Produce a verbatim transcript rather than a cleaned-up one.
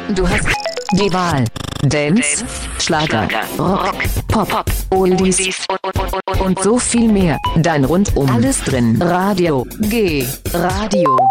Du hast die Wahl. Dance, Schlager, Rock, Pop, Oldies und so viel mehr. Dein Rundum alles drin. Radio G. Radio.